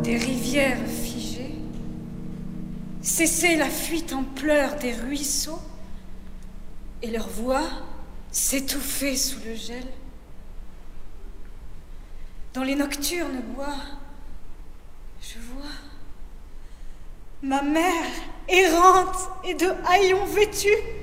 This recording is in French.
des rivières figées, cesser la fuite en pleurs des ruisseaux, et leur voix s'étouffer sous le gel. Dans les nocturnes bois, je vois ma mère errante et de haillons vêtue,